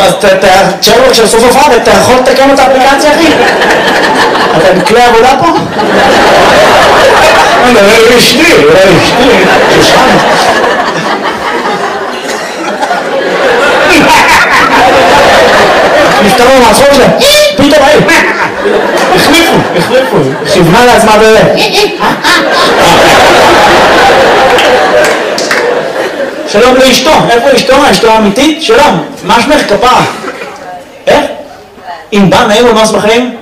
אז תשאר לו כשסוף הופעה, אתה יכול לתקן את האפליקציה, אחי? אתה מכלי עבודה פה? אולי אשתי, ששם. נפתרו מהצחוק שלהם, פתאום היי, החליפו, כיוונה לעצמה שלום לאשתו, איפה אשתו? אשתו האמיתית? שלום, מה שמך כפרה? איך? אם בא נעים ומאוס בחיים?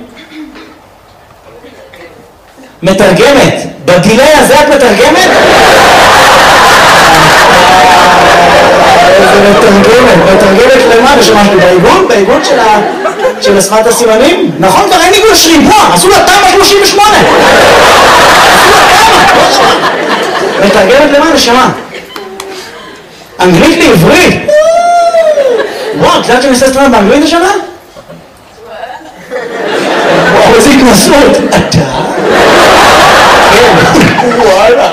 מתרגמת, בגילי הזה את מתרגמת? מתרגמת למה? ושמשהו בעיגון של השפת הסימנים? נכון, כבר אין עיגון שריבוע, עשו לה תמה 38. מתרגמת למה? נשמה? אנגלית לעברית? וואו, את יודעת שאני עושה סטרנד באנגלית השנה? וואו, איזה התנסות. אתה? וואלה.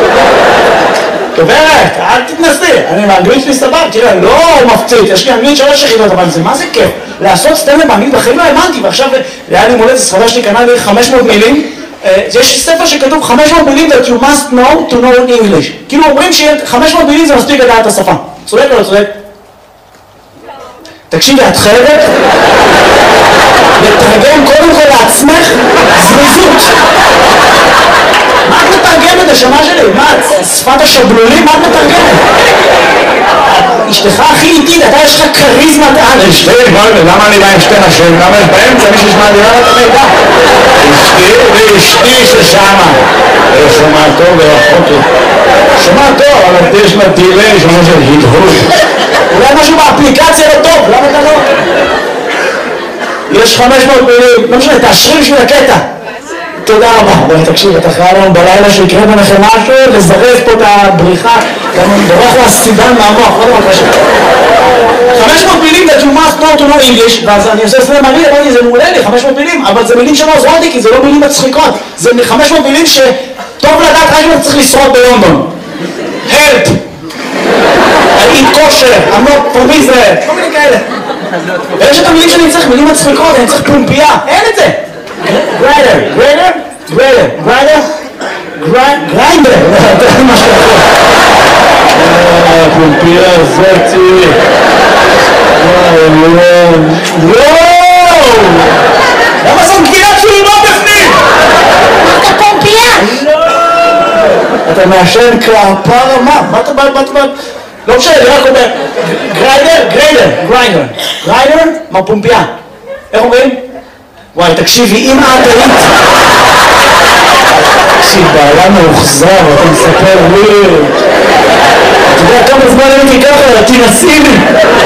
גברת, אל תתנסי, אני באנגלית שלי סבב, תראה, לא מפציץ, יש לי אנגלית 3 יחידות, אבל זה מה זה כיף? לעשות סטנדאפ באנגלית בחיים לא האמנתי, ועכשיו היה לי מולדת, סחבה שלי קנה לי 500 מילים, יש ספר שכתוב 500 מילים that you must know to know English, כאילו אומרים ש500 מילים זה מספיק לדעת את השפה, צודק או לא צודק? תקשיבי, את חייבת לתרגם קודם כל לעצמך זריזות. מה את מתרגמת השמה שלי? מה, שפת השבלולים? מה את מתרגמת? אשתך הכי איטית, אתה יש לך קריזמה על אשתי, למה אני בא עם שתי נשים? למה יש באמצע מישהו שמעדירה את המידע? אשתי ששמה שומע טוב ורחוק שומע טוב, אבל יש לה דילי שומע של הדהוד אולי משהו באפליקציה לא טוב, למה אתה לא? יש 500 מילים, לא משנה, תאשרי בשביל הקטע. תודה רבה. תקשיב, אתה חייב לנו בלילה שיקרה ביניכם משהו, לזרז פה את הבריחה, גם דורך להסידן מהמוח, לא דבר קשה. 500 מילים that you must know to know English, ואז אני עושה סלם מראה, אמרתי, זה מעולה לי, 500 מילים, אבל זה מילים שלא עוזרות לי, כי זה לא מילים מצחיקות. זה 500 מילים שטוב לדעת רק אם אתה צריך לשרוד בלונדון. Help! I eat kosher, I'm not from Israel, כל מיני כאלה. ויש את המילים שאני צריך, מילים מצחיקות, אני צריך פומפייה, אין את זה. גריינדר, זה מה שאתה פומפייה זאתי. וואו! למה זאת גבינת שולמה בפנים? אתה פומפייה? אתה מעשן כפרה מה? מה אתה בא? לא משנה, אני רק אומר גריינדר, מה פומפייה? איך אומרים? וואי, תקשיבי, אם את היית... תקשיב, בעיה מאוחזר, אתה מספר לי... אתה יודע כמה זמן הייתי ככה, תנסי לי!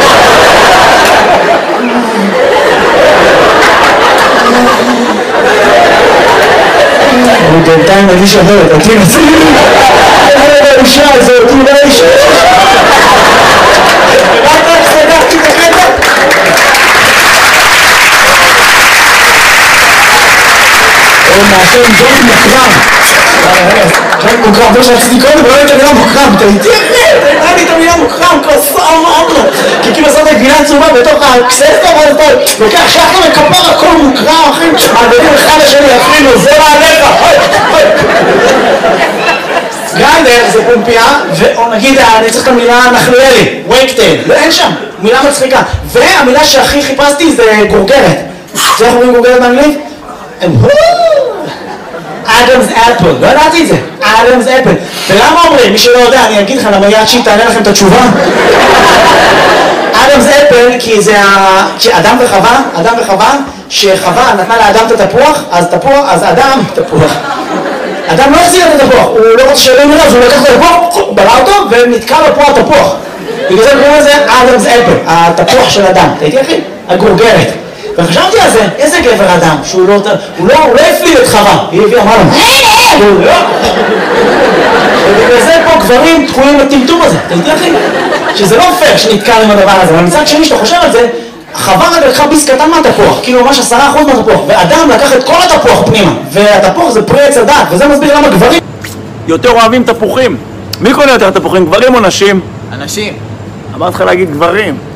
אני בינתיים מרגיש אחרת, תנסי לי! האישה הזאת, אולי האישה... רק סגרתי את הקטע? הוא מעשן ג'ון מוקרם. ג'ון מוקרם, לא שרציתי קודם, ולא הייתה מילה מוקרם. אתה איתי אחרי, הייתה לי את המילה מוקרם, כוסה אמרה. כי כאילו עשת גבינה צהובה בתוך הקססטה, ואז אתה לוקח שחר וכפר הכל מוקרם, אחי. מעבדים אחד לשני, אפילו, זה מעליך. גריינדר זה פומפייה, ונגיד, אני צריך את המילה נחליאלי, וייקטייל, אין שם, מילה מצחיקה. והמילה שהכי חיפשתי זה גורגרת. זה איך אומרים גורגרת באנגלית? אדמס אפל, לא ידעתי את זה, אדמס אפל. ולמה אומרים? מי שלא יודע, אני אגיד לך, למה יד שהיא תענה לכם את התשובה? אדמס אפל, כי זה אדם וחווה, שחווה נתנה לאדם את התפוח, אז אדם, תפוח. אדם לא החזיר את התפוח, הוא לא רוצה שאלים אליו, אז הוא לקח את התפוח, בלע אותו, ונתקע לו פה התפוח. בגלל זה קוראים לזה אדמס אפל, התפוח של אדם. תהייתי אחי? הגורגרת. וחשבתי על זה, איזה גבר אדם, שהוא לא הפליל את חווה, היא הביאה, אמרה לו, ובגלל זה פה גברים תקועים בטמטום הזה, תהייתי אחי? שזה לא פייר שנתקע עם הדבר הזה, אבל מצד שני שאתה חושב על זה, חווה רק לקחה ביס קטן מהתפוח, כאילו ממש 10% מהתפוח, ואדם לקח את כל התפוח פנימה, והתפוח זה פרי עץ הדת, וזה מסביר למה גברים יותר אוהבים תפוחים. מי קונה יותר תפוחים, גברים או נשים? אנשים. אמרתי לך להגיד גברים.